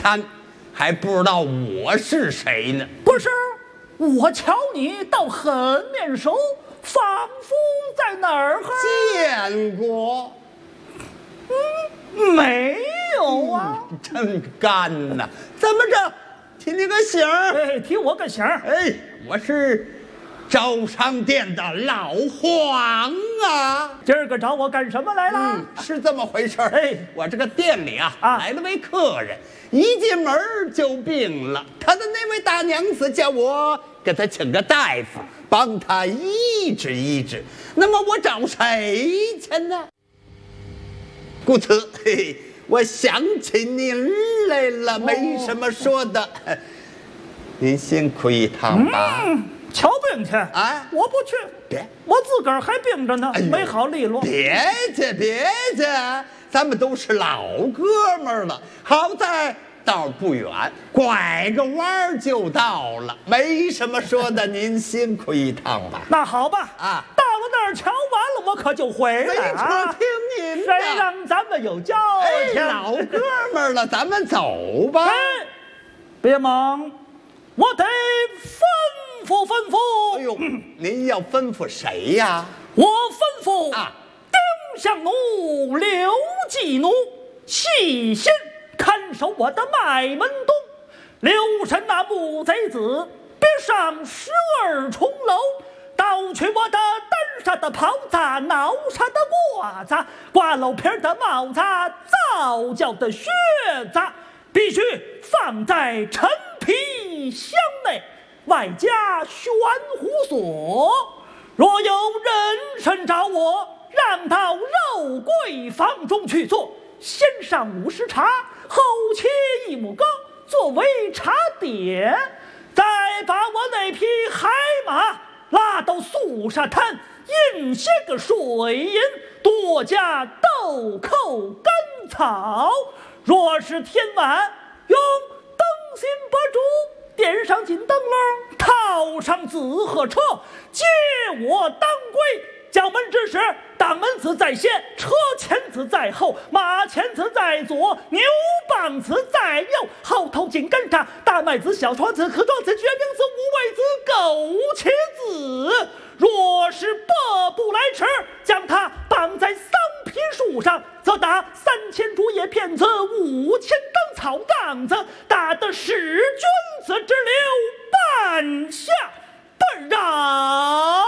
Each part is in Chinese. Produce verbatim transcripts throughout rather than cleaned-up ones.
餐，还不知道我是谁呢？ 不是，我瞧你倒很面熟，仿佛在哪儿见过。 嗯，没有啊。 嗯、真干呐！怎么着？提你个醒儿？ 哎，提我个醒儿。 哎，我是招商店的老黄啊。 今儿个找我干什么来了？ 嗯，是这么回事儿。 哎， 我这个店里啊， 啊来了位客人，一进门就病了。他的那位大娘子叫我给他请个大夫，帮他医治医治。那么我找谁去呢？故此，嘿嘿，我想起您来了，没什么说的。哦、您辛苦一趟吧。 嗯，瞧病去啊！ 我不去， 别， 我自个儿还病着呢，哎、没好利落。 别去，别去，咱们都是老哥们儿了。好在道不远，拐个弯儿就到了，没什么说的。您辛苦一趟吧。 那好吧， 啊， 到了那儿瞧完了，我可就回来。 没错，听您的。 谁让咱们有交情？ 哎，老哥们儿了，咱们走吧。 哎，别忙，我得吩咐吩咐。 哎呦，您要吩咐谁呀？ 我吩咐啊， 丁相奴、刘继奴细心看守我的麦门东，留神那木贼子，别上十二重楼，盗取我的单纱的袍子、挠纱的褂子、挂漏皮的帽子、皂角的靴子，必须放在陈皮箱内，外加悬壶锁。若有人参找我，让到肉桂房中去做，先上五十茶，后切一亩糕作为茶点，再把我那匹海马拉到素沙滩，印些个水银，多加豆蔻甘草。若是天晚，用灯芯拨烛，点上金灯笼，套上紫鹤车，接我当归。将门之时，当门子在先，车前子在后，马前子在左，牛棒子在右，后头紧跟着大麦子、小船子、壳状子、决明子、五味子、枸杞子。若是拨不来迟，将它绑在桑皮树上，则打三千竹叶片子，五千灯草杠子，打得使君子之流，半下不饶。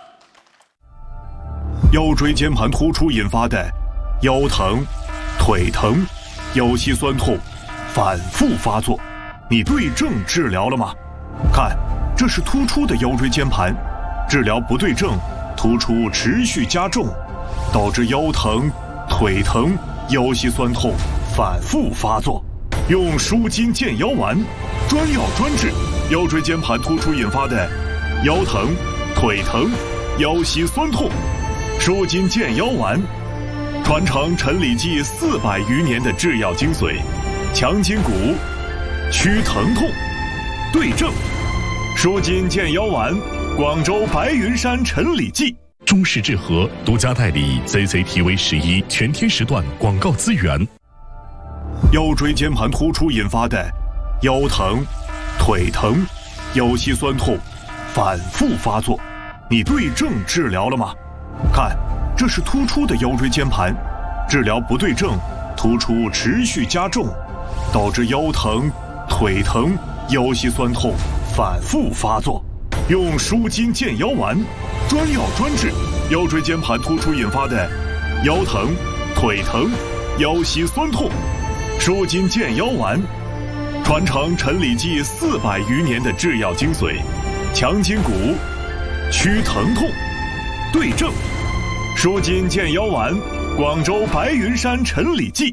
腰椎间盘突出引发的腰疼、腿疼、腰膝酸痛反复发作，你对症治疗了吗？看，这是突出的腰椎间盘，治疗不对症，突出持续加重，导致腰疼、腿疼、腰膝酸痛反复发作。用舒筋健腰丸，专药专治腰椎间盘突出引发的腰疼、腿疼、腰膝酸痛。舒筋健腰丸，传承陈李济四百余年的制药精髓，强筋骨，祛疼痛，对症。舒筋健腰丸，广州白云山陈李济。 中式治和独家代理 C C T V 十一全天时段广告资源。 腰椎间盘突出引发的腰疼、腿疼、腰膝酸痛反复发作，你对症治疗了吗？看，这是突出的腰椎间盘，治疗不对症，突出持续加重，导致腰疼、腿疼、腰膝酸痛反复发作。用舒筋健腰丸，专药专治腰椎间盘突出引发的腰疼、腿疼、腰膝酸痛。舒筋健腰丸，传承陈李济四百余年的制药精髓，强筋骨，祛疼痛，对症。舒筋健腰丸，广州白云山陈李济。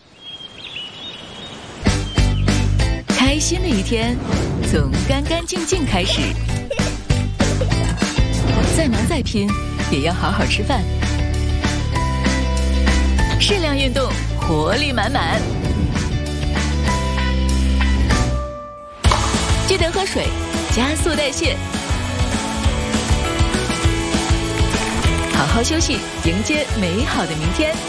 开心的一天从干干净净开始，再忙再拼也要好好吃饭，适量运动，活力满满。记得喝水，加速代谢。好好休息，迎接美好的明天。